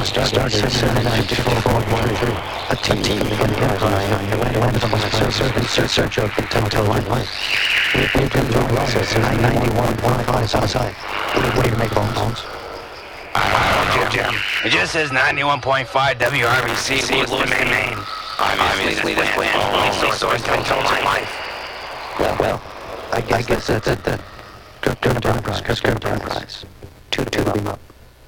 started 794.3. A team from the Enterprise landed on the surface in search of potential life. We appeared to enjoy losses at 91.5 outside. What do you make of Bones? Jim. It just says 91.5 WRBC, St. Louis, Maine. Obviously, this land only source to life. Well, I guess that's it then. Good Enterprise. Two beam up.